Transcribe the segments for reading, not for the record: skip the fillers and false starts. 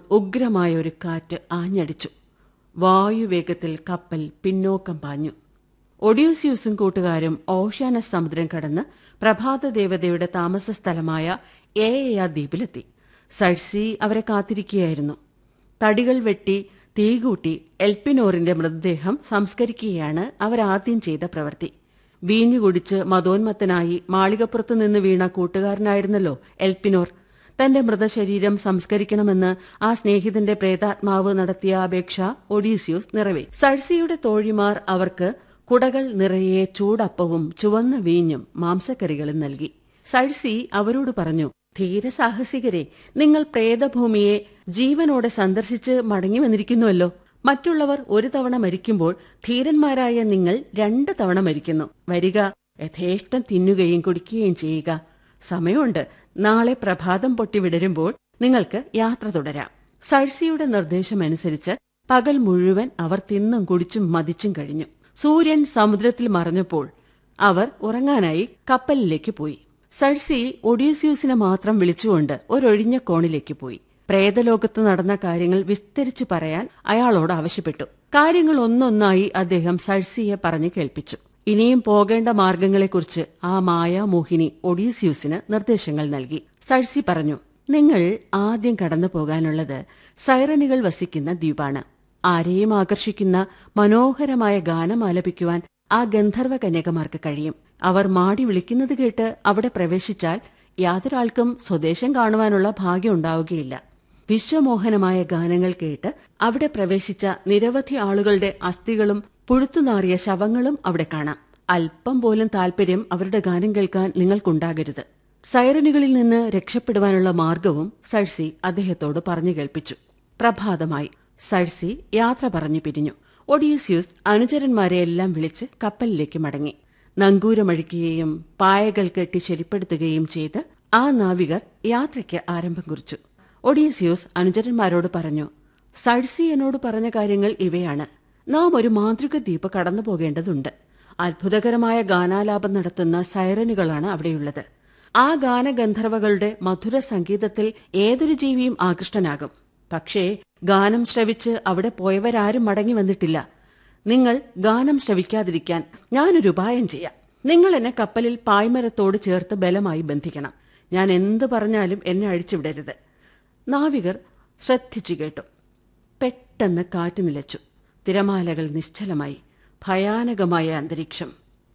ഉഗ്രമായ ഒരു കാറ്റ് ആഞ്ഞടിച്ചു. വായുവേഗത്തിൽ കപ്പൽ പിന്നോക്കം പാഞ്ഞു. ഒഡ്യൂസിയൂസും കൂട്ടുകാരും ഓഷ്യാനസ് സമുദ്രം കടന്ന് പ്രഭാതദേവതയുടെ താമസ സ്ഥലമായ ഏയ ദ്വീപിലെത്തി. സൈഡ്സി അവരെ കാത്തിരിക്കുകയായിരുന്നു. തടികൾ വെട്ടി തീകൂട്ടി എൽപ്പിനോറിന്റെ മൃതദേഹം സംസ്കരിക്കുകയാണ് അവരാദ്യം ചെയ്ത പ്രവൃത്തി. വീഞ്ഞു കുടിച്ച് മതോന്മത്തനായി മാളികപ്പുറത്തു നിന്ന് വീണ കൂട്ടുകാരനായിരുന്നല്ലോ എൽപ്പിനോർ. തന്റെ മൃതശരീരം സംസ്കരിക്കണമെന്ന് ആ സ്നേഹിതന്റെ പ്രേതാത്മാവ് നടത്തിയ അപേക്ഷ ഒഡീസിയൂസ് നിറവേറ്റി. സൈഡ്സിയുടെ തോഴിമാർ അവർക്ക് കുടകൾ നിറയെ ചൂടപ്പവും ചുവന്ന വീഞ്ഞും മാംസക്കറികളും നൽകി. സൈഡ്സി അവരോട് പറഞ്ഞു, ധീരസാഹസികരെ, നിങ്ങൾ പ്രേതഭൂമിയെ ജീവനോടെ സന്ദർശിച്ച് മടങ്ങി വന്നിരിക്കുന്നുവല്ലോ. മറ്റുള്ളവർ ഒരു തവണ മരിക്കുമ്പോൾ ധീരന്മാരായ നിങ്ങൾ 2 തവണ മരിക്കുന്നു. വരിക, യഥേഷ്ടം തിന്നുകയും കുടിക്കുകയും ചെയ്യുക. സമയമുണ്ട്. നാളെ പ്രഭാതം പൊട്ടി വിടരുമ്പോൾ നിങ്ങൾക്ക് യാത്ര തുടരാം. സൈഡ്സിയുടെ നിർദ്ദേശമനുസരിച്ച് പകൽ മുഴുവൻ അവർ തിന്നും കുടിച്ചും മതിച്ചും കഴിഞ്ഞു. സൂര്യൻ സമുദ്രത്തിൽ മറഞ്ഞപ്പോൾ അവർ ഉറങ്ങാനായി കപ്പലിലേക്ക് പോയി. സൈഡ്സി ഒഡീസിയൂസിനെ മാത്രം വിളിച്ചുകൊണ്ട് ഒരൊഴിഞ്ഞ കോണിലേക്ക് പോയി. പ്രേതലോകത്ത് നടന്ന കാര്യങ്ങൾ വിസ്തരിച്ചു പറയാൻ അയാളോട് ആവശ്യപ്പെട്ടു. കാര്യങ്ങൾ ഒന്നൊന്നായി അദ്ദേഹം സൈഡ്സിയെ പറഞ്ഞു കേൾപ്പിച്ചു. ഇനിയും പോകേണ്ട മാർഗങ്ങളെക്കുറിച്ച് ആ മായാമോഹിനി ഒഡീസിയൂസിന് നിർദ്ദേശങ്ങൾ നൽകി. സൈഡ്സി പറഞ്ഞു, നിങ്ങൾ ആദ്യം കടന്നു പോകാനുള്ളത് സൈറനുകൾ വസിക്കുന്ന ദ്വീപാണ്. ആരെയും ആകർഷിക്കുന്ന മനോഹരമായ ഗാനം ആലപിക്കുവാൻ ആ ഗന്ധർവ കന്യകമാർക്ക് കഴിയും. അവർ മാടി വിളിക്കുന്നത് കേട്ട് അവിടെ പ്രവേശിച്ചാൽ യാതൊരാൾക്കും സ്വദേശം കാണുവാനുള്ള ഭാഗ്യം ഉണ്ടാവുകയില്ല. വിശ്വമോഹനമായ ഗാനങ്ങൾ കേട്ട് അവിടെ പ്രവേശിച്ച നിരവധി ആളുകളുടെ അസ്ഥികളും പുഴുത്തുനാറിയ ശവങ്ങളും അവിടെ കാണാം. അല്പം പോലും താല്പര്യം അവരുടെ ഗാനം കേൾക്കാൻ നിങ്ങൾക്കുണ്ടാകരുത്. സൈറനുകളിൽ നിന്ന് രക്ഷപ്പെടുവാനുള്ള മാർഗവും സൈഡ്സി അദ്ദേഹത്തോട് പറഞ്ഞു കേൾപ്പിച്ചു. പ്രഭാതമായി. സൈഡ്സി യാത്ര പറഞ്ഞു പിരിഞ്ഞു. ഒഡീസിയൂസ് അനുചരന്മാരെയെല്ലാം വിളിച്ച് കപ്പലിലേക്ക് മടങ്ങി. നങ്കൂരമഴിക്കുകയും പായകൾ കെട്ടി ശരിപ്പെടുത്തുകയും ചെയ്ത് ആ നാവികർ യാത്രയ്ക്ക് ആരംഭം കുറിച്ചു. ഒഡീസിയൂസ് അനുചരന്മാരോട് പറഞ്ഞു, സൈഡ്സി എന്നോട് പറഞ്ഞ കാര്യങ്ങൾ ഇവയാണ്. നാം ഒരു മാന്ത്രിക ദ്വീപ് കടന്നു പോകേണ്ടതുണ്ട്. അത്ഭുതകരമായ ഗാനാലാപം നടത്തുന്ന സൈറനുകളാണ് അവിടെയുള്ളത്. ആ ഗാനഗന്ധർവകളുടെ മധുര സംഗീതത്തിൽ ഏതൊരു ജീവിയും ആകൃഷ്ടനാകും. പക്ഷേ ഗാനം ശ്രവിച്ച് അവിടെ പോയവരാരും മടങ്ങി വന്നിട്ടില്ല. നിങ്ങൾ ഗാനം ശ്രവിക്കാതിരിക്കാൻ ഞാനൊരു ഉപായം ചെയ്യാം. നിങ്ങൾ എന്നെ കപ്പലിൽ പായ്മരത്തോട് ചേർത്ത് ബലമായി ബന്ധിക്കണം. ഞാൻ എന്ത് പറഞ്ഞാലും എന്നെ അഴിച്ചുവിടരുത്. നാവികർ ശ്രദ്ധിച്ചു കേട്ടു. പെട്ടെന്ന് കാറ്റ് നിലച്ചു. തിരമാലകൾ നിശ്ചലമായി. ഭയാനകമായ അന്തരീക്ഷം.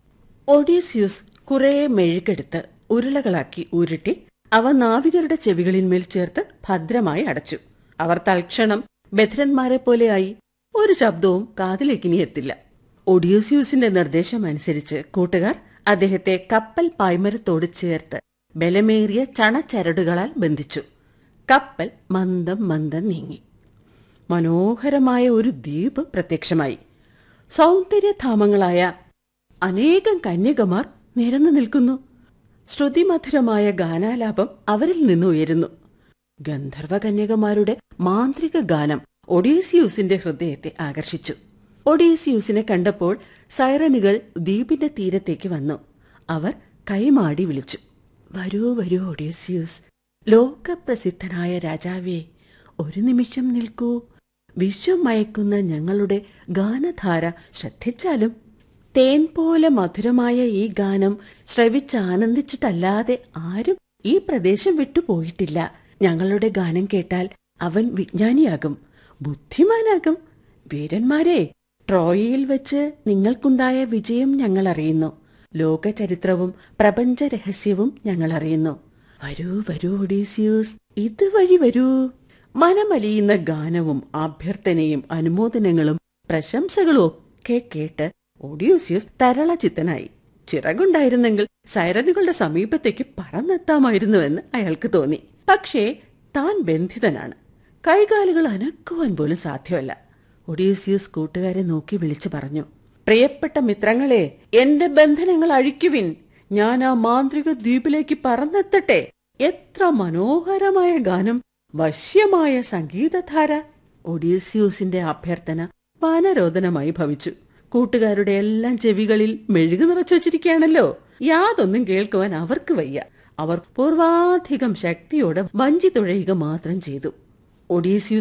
ഒഡീസിയൂസ് കുറെ മെഴുകെടുത്ത് ഉരുളകളാക്കി ഉരുട്ടി അവ നാവികരുടെ ചെവികളിന്മേൽ ചേർത്ത് ഭദ്രമായി അടച്ചു. അവർ തൽക്ഷണം ബധിരന്മാരെ പോലെയായി. ഒരു ശബ്ദവും കാതിലേക്കിനി എത്തില്ല. ഒഡീസിയൂസിന്റെ നിർദ്ദേശമനുസരിച്ച് കൂട്ടുകാർ അദ്ദേഹത്തെ കപ്പൽ പായ്മരത്തോട് ചേർത്ത് ബലമേറിയ ചണച്ചരടുകളാൽ ബന്ധിച്ചു. കപ്പൽ മന്ദം മന്ദം നീങ്ങി. മനോഹരമായ ഒരു ദ്വീപ് പ്രത്യക്ഷമായി. സൗന്ദര്യധാമങ്ങളായ അനേകം കന്യകമാർ നിരന്നു നിൽക്കുന്നു. ശ്രുതിമധുരമായ ഗാനാലാപം അവരിൽ നിന്ന് ഉയരുന്നു. ഗന്ധർവ കന്യകമാരുടെ മാന്ത്രിക ഗാനം ഒഡീസിയൂസിന്റെ ഹൃദയത്തെ ആകർഷിച്ചു. ഒഡീസിയൂസിനെ കണ്ടപ്പോൾ സൈറനുകൾ ദ്വീപിന്റെ തീരത്തേക്ക് വന്നു. അവർ കൈമാടി വിളിച്ചു, വരൂ വരൂ ഒഡീസിയൂസ്, ലോകപ്രസിദ്ധനായ രാജാവേ, ഒരു നിമിഷം നിൽക്കൂ. വിശ്വം മയക്കുന്ന ഞങ്ങളുടെ ഗാനധാര ശ്രദ്ധിച്ചാലും. തേൻ പോലെ മധുരമായ ഈ ഗാനം ശ്രവിച്ചാനന്ദിച്ചിട്ടല്ലാതെ ആരും ഈ പ്രദേശം വിട്ടുപോയിട്ടില്ല. ഞങ്ങളുടെ ഗാനം കേട്ടാൽ അവൻ വിജ്ഞാനിയാകും, ബുദ്ധിമാനാകും. വീരന്മാരെ, ട്രോയയിൽ വെച്ച് നിങ്ങൾക്കുണ്ടായ വിജയം ഞങ്ങൾ അറിയുന്നു. ലോകചരിത്രവും പ്രപഞ്ച രഹസ്യവും ഞങ്ങൾ അറിയുന്നു. വരൂ വരൂ ഒഡീസിയൂസ്, ഇതുവഴി വരൂ. മനമലിയുന്ന ഗാനവും അഭ്യർത്ഥനയും അനുമോദനങ്ങളും പ്രശംസകളും ഒക്കെ കേട്ട് ഒഡീസിയൂസ് തരളചിത്തനായി. ചിറകുണ്ടായിരുന്നെങ്കിൽ സൈറനുകളുടെ സമീപത്തേക്ക് പറന്നെത്താമായിരുന്നുവെന്ന് അയാൾക്ക് തോന്നി. പക്ഷേ താൻ ബന്ധിതനാണ്. കൈകാലുകൾ അനക്കുവാൻ പോലും സാധ്യമല്ല. ഒഡീസിയൂസ് കൂട്ടുകാരെ നോക്കി വിളിച്ചു പറഞ്ഞു, പ്രിയപ്പെട്ട മിത്രങ്ങളെ, എന്റെ ബന്ധനങ്ങൾ അഴിക്കുവിൻ. ഞാൻ ആ മാന്ത്രിക ദ്വീപിലേക്ക് പറന്നെത്തട്ടെ. എത്ര മനോഹരമായ ഗാനം, വശ്യമായ സംഗീതധാര. ഒഡീസിയൂസിന്റെ അഭ്യർത്ഥന വാനരോധനമായി ഭവിച്ചു. കൂട്ടുകാരുടെ എല്ലാം ചെവികളിൽ മെഴുകു നിറച്ചു വച്ചിരിക്കുകയാണല്ലോ. യാതൊന്നും കേൾക്കുവാൻ അവർക്ക് വയ്യ. അവർ പൂർവാധികം ശക്തിയോടെ വഞ്ചി തുഴയുക മാത്രം ചെയ്തു. ഒഡീസിയൂസ്